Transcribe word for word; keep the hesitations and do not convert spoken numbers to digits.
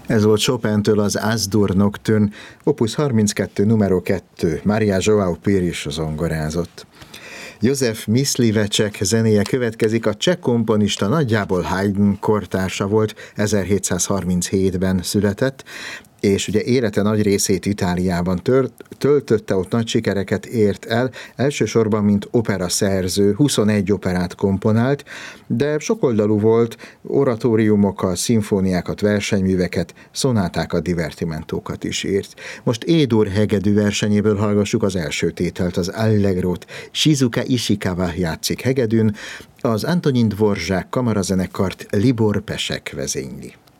Ez volt Chopintől az Az-dur Nocturne, opus harminckettő, numero kettő, Mária João Pires zongorázott. József Mysliveček zenéje következik, a cseh komponista nagyjából Haydn kortársa volt, ezerhétszázharminchétben született, és ugye élete nagy részét Itáliában tört, töltötte, ott nagy sikereket ért el, elsősorban mint operaszerző, huszonegy operát komponált, de sokoldalú volt, oratóriumokat, szimfóniákat, versenyműveket, szonátákat, divertimentókat is írt. Most E-dur hegedű versenyéből hallgassuk az első tételt, az Allegrót. Shizuka Ishikawa játszik hegedűn, az Antonin Dvorzsák kamarazenekart Libor Pesek vezényli.